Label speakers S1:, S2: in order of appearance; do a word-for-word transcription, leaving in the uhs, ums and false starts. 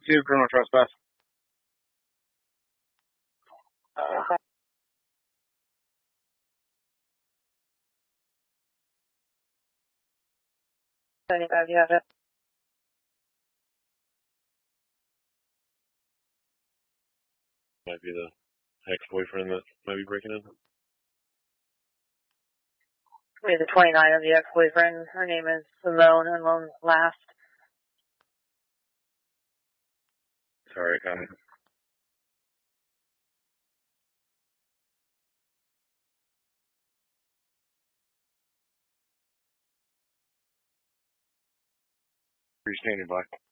S1: Two criminal trespass. Uh,
S2: seventy-five, you have it.
S3: Might be the ex-boyfriend that might be breaking in.
S2: We have the twenty-nine of the ex-boyfriend. Her name is Simone, unknown last.
S1: Sorry, coming. You're standing by.